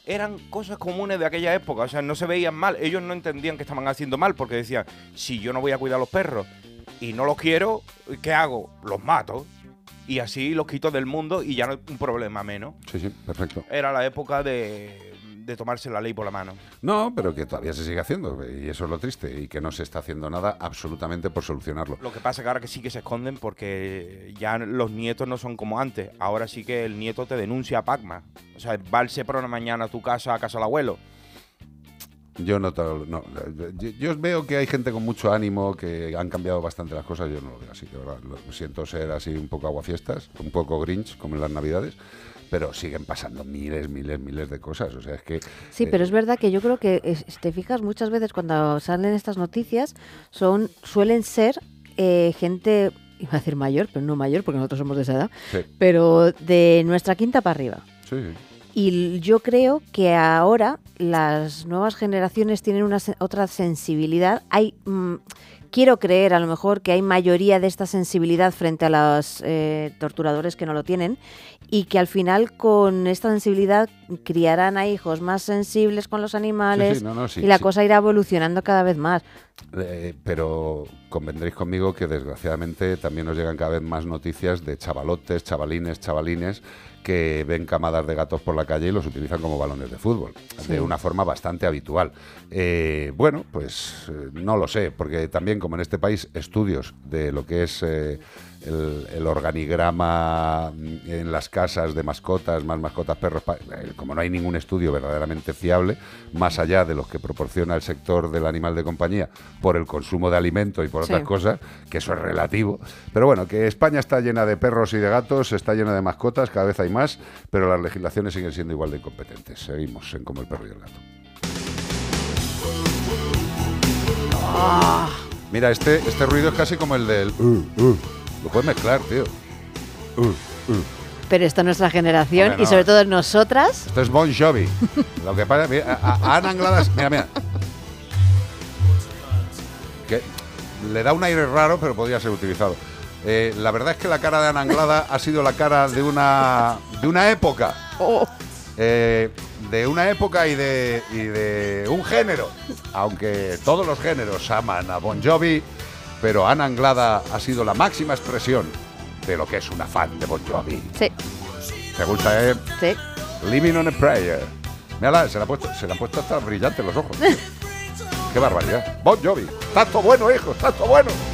eran cosas comunes de aquella época, o sea, no se veían mal. Ellos no entendían que estaban haciendo mal porque decían, si yo no voy a cuidar a los perros y no los quiero, ¿qué hago? Los mato. Y así los quito del mundo y ya no es un problema menos. Sí, sí, perfecto. Era la época de tomarse la ley por la mano. No, pero que todavía se sigue haciendo, y eso es lo triste, y que no se está haciendo nada absolutamente por solucionarlo. Lo que pasa es que ahora que sí que se esconden porque ya los nietos no son como antes. Ahora sí que el nieto te denuncia a Pacma. O sea, va el Seprona mañana a tu casa, a casa del abuelo. Yo no, yo veo que hay gente con mucho ánimo, que han cambiado bastante las cosas. Yo no lo veo así, de verdad. Lo siento ser así un poco aguafiestas, un poco Grinch, como en las Navidades, pero siguen pasando miles de cosas. O sea, es que... Sí, pero es verdad que yo creo que, si te fijas, muchas veces cuando salen estas noticias, suelen ser gente, iba a decir mayor, pero no mayor, porque nosotros somos de esa edad, Sí. pero de nuestra quinta para arriba. Sí. Y yo creo que ahora las nuevas generaciones tienen otra sensibilidad. Quiero creer a lo mejor que hay mayoría de esta sensibilidad frente a los torturadores que no lo tienen, y que al final con esta sensibilidad criarán a hijos más sensibles con los animales, y la cosa irá evolucionando cada vez más. Pero convendréis conmigo que desgraciadamente también nos llegan cada vez más noticias de chavalotes, chavalines que ven camadas de gatos por la calle y los utilizan como balones de fútbol, de una forma bastante habitual. Bueno, pues no lo sé, porque también como en este país estudios de lo que es el organigrama en las casas de mascotas, más mascotas, perros, como no hay ningún estudio verdaderamente fiable, más allá de los que proporciona el sector del animal de compañía por el consumo de alimento y por otras cosas, que eso es relativo. Pero bueno, que España está llena de perros y de gatos, está llena de mascotas, cada vez hay más, pero las legislaciones siguen siendo igual de incompetentes. Seguimos en Como el perro y el gato. Mira, este ruido es casi como el del... Lo puedes mezclar, tío. Pero esto es nuestra generación, Hombre, no. y sobre todo nosotras. Esto es Bon Jovi. Lo que pasa, mira, a Ana Anglada, mira. Que le da un aire raro, pero podría ser utilizado. La verdad es que la cara de Ana Anglada ha sido la cara de una época. De una época y de un género. Aunque todos los géneros aman a Bon Jovi, pero Ana Anglada ha sido la máxima expresión de lo que es una fan de Bon Jovi. Sí. ¿Te gusta, eh? Sí. Living on a Prayer. Mírala, se le han puesto hasta brillantes los ojos. Qué barbaridad. Bon Jovi. Tanto bueno, hijo, tanto bueno.